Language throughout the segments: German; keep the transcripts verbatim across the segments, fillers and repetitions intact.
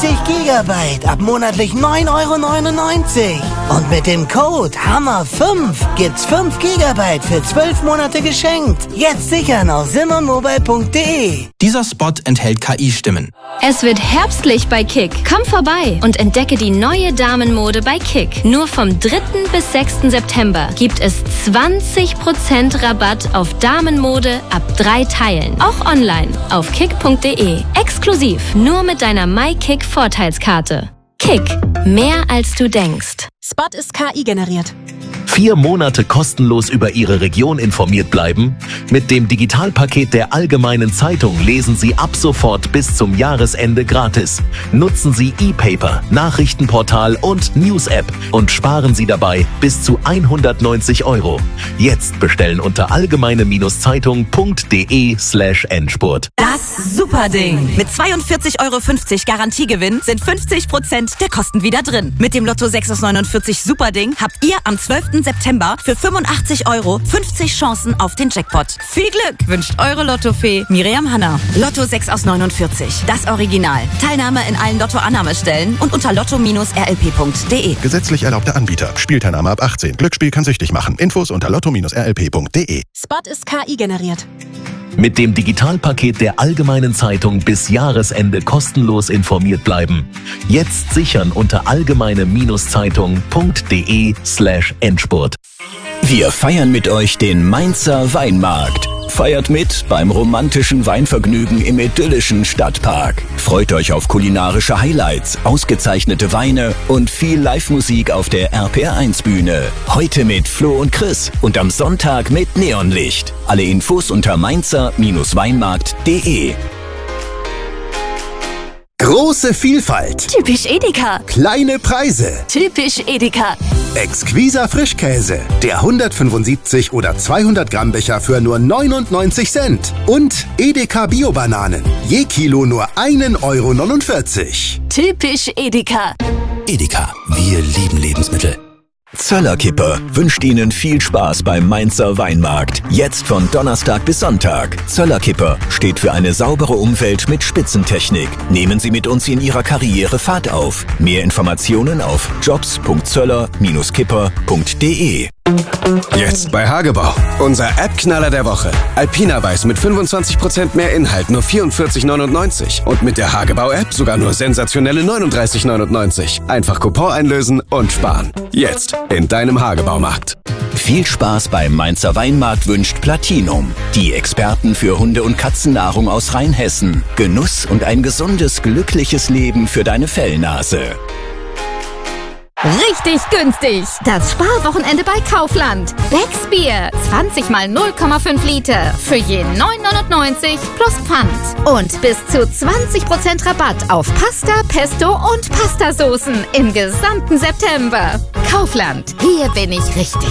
dreißig Gigabyte ab monatlich neun Euro neunundneunzig. Und mit dem Code Hammer fünf gibt's fünf Gigabyte für zwölf Monate geschenkt. Jetzt sichern auf simmermobile punkt de. Dieser Spot enthält K I-Stimmen. Es wird herbstlich bei Kick. Komm vorbei und entdecke die neue Damenmode bei Kick. Nur vom dritten bis sechsten September gibt es zwanzig Prozent Rabatt auf Damenmode ab drei Teilen. Auch online auf kick punkt de. Exklusiv nur mit deiner MyKick-Vorteilskarte. Kick. Mehr als du denkst. Spot ist K I generiert. Vier Monate kostenlos über Ihre Region informiert bleiben? Mit dem Digitalpaket der Allgemeinen Zeitung lesen Sie ab sofort bis zum Jahresende gratis. Nutzen Sie E-Paper, Nachrichtenportal und News-App und sparen Sie dabei bis zu hundertneunzig Euro. Jetzt bestellen unter allgemeine-zeitung punkt de slash Endspurt. Das Superding. Mit zweiundvierzig Euro fünfzig Garantiegewinn sind fünfzig Prozent der Kosten wieder drin. Mit dem Lotto sechs aus neunundvierzig Superding habt ihr am zwölften September für fünfundachtzig Euro fünfzig Chancen auf den Jackpot. Viel Glück wünscht eure Lottofee Miriam Hanna. Lotto sechs aus neunundvierzig. Das Original. Teilnahme in allen Lotto-Annahmestellen und unter lotto Bindestrich r l p punkt de. Gesetzlich erlaubter Anbieter. Spielteilnahme ab achtzehn. Glücksspiel kann süchtig machen. Infos unter lotto Bindestrich r l p punkt de. Spot ist K I generiert. Mit dem Digitalpaket der Allgemeinen Zeitung bis Jahresende kostenlos informiert bleiben. Jetzt sichern unter allgemeine-zeitung punkt de slash Endspurt. Wir feiern mit euch den Mainzer Weinmarkt. Feiert mit beim romantischen Weinvergnügen im idyllischen Stadtpark. Freut euch auf kulinarische Highlights, ausgezeichnete Weine und viel Live-Musik auf der R P R eins Bühne. Heute mit Flo und Chris und am Sonntag mit Neonlicht. Alle Infos unter mainzer Weinmarkt punkt de. Große Vielfalt. Typisch Edeka. Kleine Preise. Typisch Edeka. Exquiser Frischkäse. Der hundertfünfundsiebzig oder zweihundert Gramm Becher für nur neunundneunzig Cent. Und Edeka Bio-Bananen. Je Kilo nur ein Euro neunundvierzig. Typisch Edeka. Edeka, wir lieben Lebensmittel. Zöllerkippe wünscht Ihnen viel Spaß beim Mainzer Weinmarkt. Jetzt von Donnerstag bis Sonntag. Zöllerkippe steht für eine saubere Umwelt mit Spitzentechnik. Nehmen Sie mit uns in Ihrer Karriere Fahrt auf. Mehr Informationen auf jobs punkt zöller Bindestrich kipper punkt de. Jetzt bei Hagebau. Unser App-Knaller der Woche. Alpina Weiß mit fünfundzwanzig Prozent mehr Inhalt, nur vierundvierzig neunundneunzig. Und mit der Hagebau-App sogar nur sensationelle neununddreißig neunundneunzig. Einfach Coupon einlösen und sparen. Jetzt in deinem Hagebaumarkt. Viel Spaß beim Mainzer Weinmarkt wünscht Platinum. Die Experten für Hunde- und Katzennahrung aus Rheinhessen. Genuss und ein gesundes, glückliches Leben für deine Fellnase. Richtig günstig. Das Sparwochenende bei Kaufland. Becks Bier. zwanzig mal null Komma fünf Liter. Für je neun neunundneunzig plus Pfand. Und bis zu zwanzig Prozent Rabatt auf Pasta, Pesto und Pastasoßen im gesamten September. Kaufland. Hier bin ich richtig.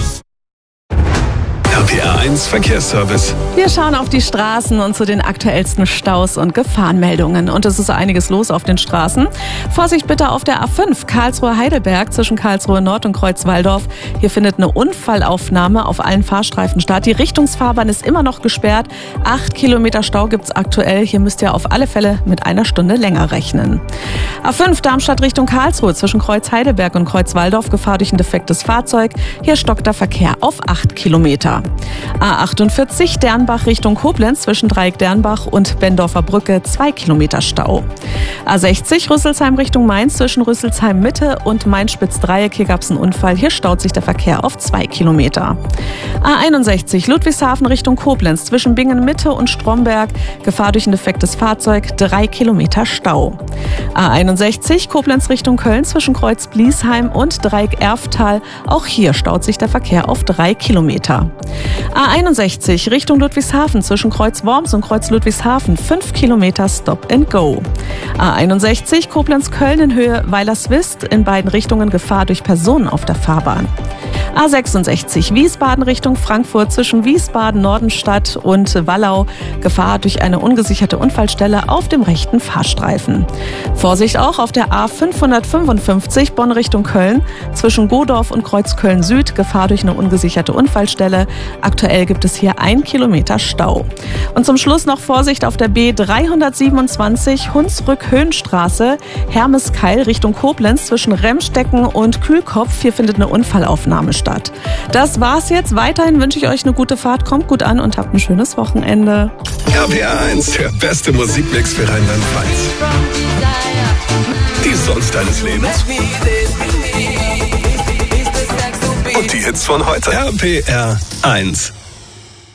R P R eins Verkehrsservice. Wir schauen auf die Straßen und zu den aktuellsten Staus und Gefahrenmeldungen. Und es ist einiges los auf den Straßen. Vorsicht bitte auf der A fünf Karlsruhe-Heidelberg zwischen Karlsruhe Nord und Kreuz-Walldorf. Hier findet eine Unfallaufnahme auf allen Fahrstreifen statt. Die Richtungsfahrbahn ist immer noch gesperrt. Acht Kilometer Stau gibt's aktuell. Hier müsst ihr auf alle Fälle mit einer Stunde länger rechnen. A fünf Darmstadt Richtung Karlsruhe zwischen Kreuz-Heidelberg und Kreuz-Walldorf. Gefahr durch ein defektes Fahrzeug. Hier stockt der Verkehr auf acht Kilometer. A achtundvierzig Dernbach Richtung Koblenz zwischen Dreieck Dernbach und Bendorfer Brücke zwei Kilometer Stau. A sechzig Rüsselsheim Richtung Mainz zwischen Rüsselsheim Mitte und Mainz-Spitz-Dreieck. Hier gab es einen Unfall. Hier staut sich der Verkehr auf zwei Kilometer. A einundsechzig Ludwigshafen Richtung Koblenz zwischen Bingen Mitte und Stromberg. Gefahr durch ein defektes Fahrzeug. drei Kilometer Stau. A einundsechzig Koblenz Richtung Köln zwischen Kreuz Bliesheim und Dreieck Erftal. Auch hier staut sich der Verkehr auf drei Kilometer. A einundsechzig Richtung Ludwigshafen zwischen Kreuz Worms und Kreuz Ludwigshafen fünf Kilometer Stop and Go. A einundsechzig Koblenz-Köln in Höhe Weilerswist in beiden Richtungen Gefahr durch Personen auf der Fahrbahn. A sechsundsechzig Wiesbaden Richtung Frankfurt zwischen Wiesbaden, Nordenstadt und Wallau. Gefahr durch eine ungesicherte Unfallstelle auf dem rechten Fahrstreifen. Vorsicht auch auf der A fünfhundertfünfundfünfzig Bonn Richtung Köln zwischen Godorf und Kreuzköln Süd. Gefahr durch eine ungesicherte Unfallstelle. Aktuell gibt es hier ein Kilometer Stau. Und zum Schluss noch Vorsicht auf der B dreihundertsiebenundzwanzig Hunsrück-Höhenstraße, Hermeskeil Richtung Koblenz zwischen Remstecken und Kühlkopf. Hier findet eine Unfallaufnahme statt. Das war's jetzt. Weiterhin wünsche ich euch eine gute Fahrt. Kommt gut an und habt ein schönes Wochenende. R P R eins, der beste Musikmix für Rheinland-Pfalz. Die Songs deines Lebens. Und die Hits von heute. R P R eins.